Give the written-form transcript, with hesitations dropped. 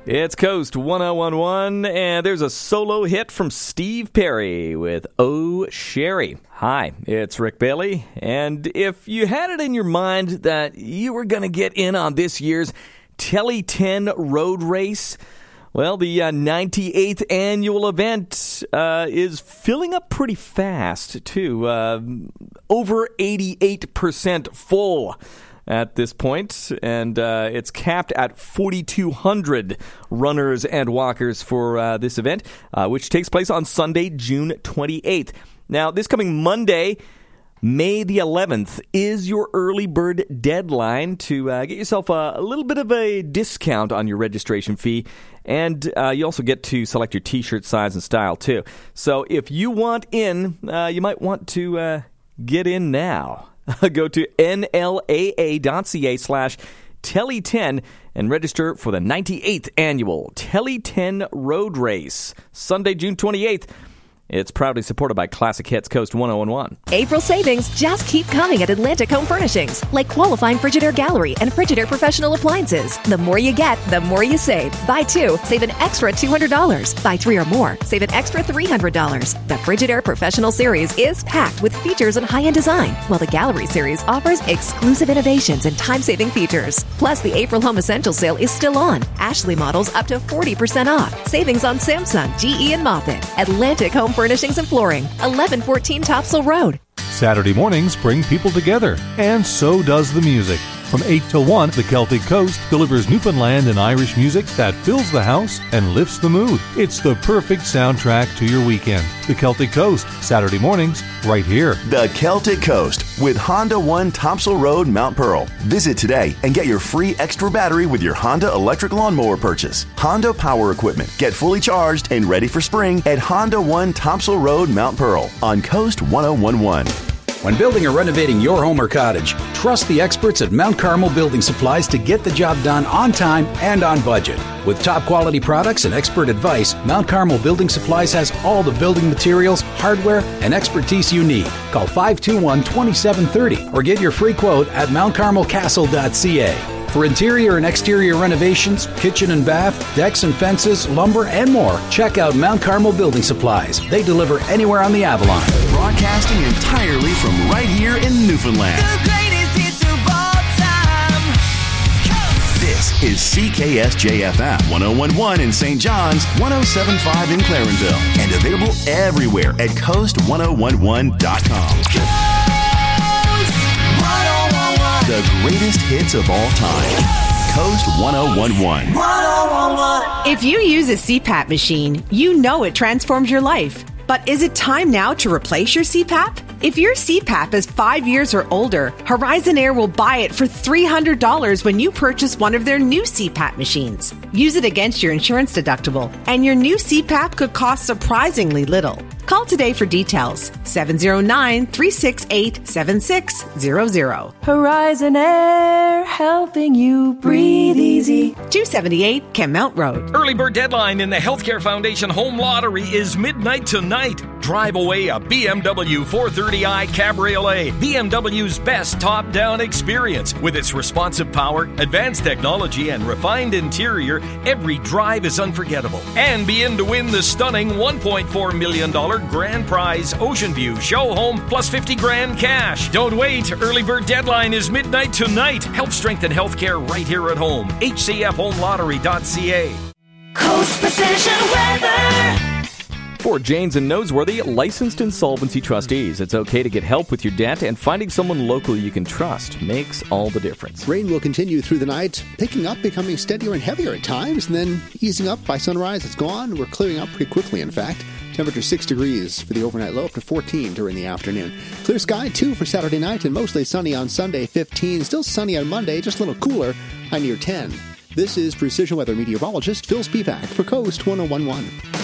It's Coast 1011, and there's a solo hit from Steve Perry with Oh Sherry. Hi, it's Rick Bailey, and if you had it in your mind that you were going to get in on this year's Telly 10 road race, well, the 98th annual event is filling up pretty fast, too. Over 88% full at this point, and it's capped at 4,200 runners and walkers for this event, which takes place on Sunday, June 28th. Now, this coming Monday, May the 11th, is your early bird deadline to get yourself a little bit of a discount on your registration fee, and you also get to select your T-shirt size and style, too. So if you want in, you might want to get in now. Go to nlaa.ca/Telly10 and register for the 98th annual Telly 10 Road Race, Sunday, June 28th. It's proudly supported by Classic Hits Coast 1011. April savings just keep coming at Atlantic Home Furnishings, like qualifying Frigidaire Gallery and Frigidaire Professional Appliances. The more you get, the more you save. Buy two, save an extra $200. Buy three or more, save an extra $300. The Frigidaire Professional Series is packed with features and high-end design, while the Gallery Series offers exclusive innovations and time-saving features. Plus, the April Home Essentials sale is still on. Ashley models up to 40% off. Savings on Samsung, GE, and Moffett. Atlantic Home Furnishings and Flooring, 1114 Topsail Road. Saturday mornings bring people together, and so does the music. From 8 till 1, the Celtic Coast delivers Newfoundland and Irish music that fills the house and lifts the mood. It's the perfect soundtrack to your weekend. The Celtic Coast, Saturday mornings, right here. The Celtic Coast with Honda One Topsail Road, Mount Pearl. Visit today and get your free extra battery with your Honda electric lawnmower purchase. Honda Power Equipment. Get fully charged and ready for spring at Honda One Topsail Road, Mount Pearl on Coast 1011. When building or renovating your home or cottage, trust the experts at Mount Carmel Building Supplies to get the job done on time and on budget. With top quality products and expert advice, Mount Carmel Building Supplies has all the building materials, hardware, and expertise you need. Call 521-2730 or get your free quote at mountcarmelcastle.ca. For interior and exterior renovations, kitchen and bath, decks and fences, lumber, and more, check out Mount Carmel Building Supplies. They deliver anywhere on the Avalon. Broadcasting entirely from right here in Newfoundland. The greatest hits of all time. This is CKSJ-FM 1011 in St. John's, 1075 in Clarenville, and available everywhere at coast1011.com. The greatest hits of all time. Coast 1011. If you use a CPAP machine, you know it transforms your life. But is it time now to replace your CPAP? If your CPAP is 5 years or older, Horizon Air will buy it for $300 when you purchase one of their new CPAP machines. Use it against your insurance deductible, and your new CPAP could cost surprisingly little. Call today for details. 709-368-7600. Horizon Air, helping you breathe easy. 278 Kenmount Road. Early bird deadline in the Healthcare Foundation Home Lottery is midnight tonight. Drive away a BMW 430i Cabriolet, BMW's best top-down experience. With its responsive power, advanced technology, and refined interior, every drive is unforgettable. And be in to win the stunning $1.4 million grand prize Ocean View show home plus $50,000 cash. Don't wait. Early bird deadline is midnight tonight. Help strengthen healthcare right here at home. HCFHomeLottery.ca. Coast Precision Weather. For Janes and Noseworthy, licensed insolvency trustees, it's okay to get help with your debt, and finding someone local you can trust makes all the difference. Rain will continue through the night, picking up, becoming steadier and heavier at times, and then easing up by sunrise. It's gone. We're clearing up pretty quickly, in fact. Temperature 6 degrees for the overnight low, up to 14 during the afternoon. Clear sky, 2 for Saturday night, and mostly sunny on Sunday, 15. Still sunny on Monday, just a little cooler, high near 10. This is Precision Weather meteorologist Phil Spivak for Coast 1011.